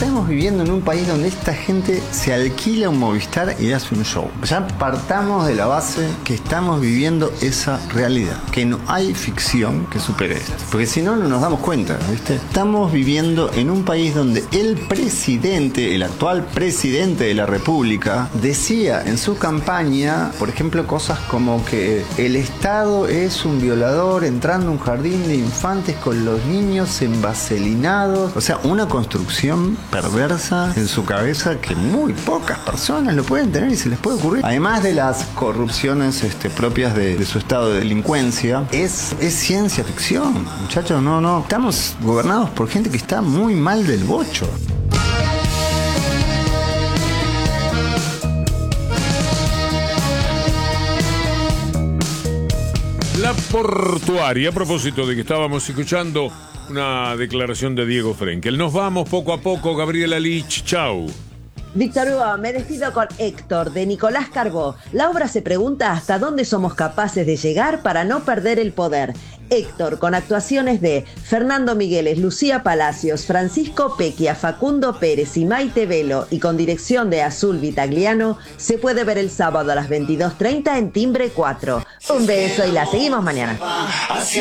estamos viviendo en un país donde esta gente se alquila un Movistar y hace un show. Ya partamos de la base que estamos viviendo esa realidad, que no hay ficción que supere esto, porque si no, no nos damos cuenta, ¿viste? Estamos viviendo en un país donde el presidente, el actual presidente de la República, decía en su campaña, por ejemplo, cosas como que el Estado es un violador entrando a un jardín de infantes con los niños envaselinados. O sea, una construcción perversa en su cabeza que muy pocas personas lo pueden tener y se les puede ocurrir. Además de las corrupciones propias de su estado de delincuencia, es ciencia ficción, muchachos. No. Estamos gobernados por gente que está muy mal del bocho. La Portuaria, a propósito de que estábamos escuchando una declaración de Diego Frenkel. Nos vamos poco a poco, Gabriela Lich, chau. Víctor Hugo, me despido con Héctor, de Nicolás Carbó. La obra se pregunta hasta dónde somos capaces de llegar para no perder el poder. Héctor, con actuaciones de Fernando Migueles, Lucía Palacios, Francisco Pequia, Facundo Pérez y Maite Velo, y con dirección de Azul Vitagliano, se puede ver el sábado a las 22:30 en Timbre 4. Un beso y la seguimos mañana.